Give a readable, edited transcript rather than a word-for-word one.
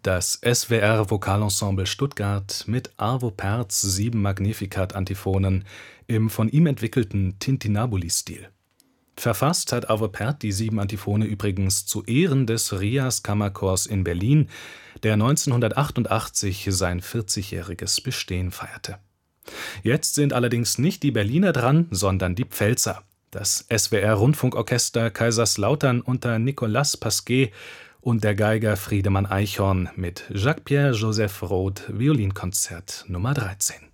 Das SWR Vokalensemble Stuttgart mit Arvo Pärts 7 Magnificat-Antiphonen im von ihm entwickelten Tintinnabuli-Stil. Verfasst hat Arvo Pärt die 7 Antiphone übrigens zu Ehren des RIAS Kammerchors in Berlin, der 1988 sein 40-jähriges Bestehen feierte. Jetzt sind allerdings nicht die Berliner dran, sondern die Pfälzer. Das SWR-Rundfunkorchester Kaiserslautern unter Nicolas Pasquet und der Geiger Friedemann Eichhorn mit Jacques-Pierre Joseph Roth Violinkonzert Nummer 13.